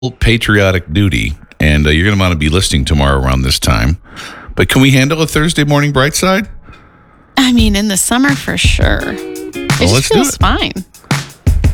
patriotic duty, and you're going to want to be listening tomorrow around this time. But can we handle a Thursday morning bright side? I mean, in the summer for sure. It just let's do feels it. fine.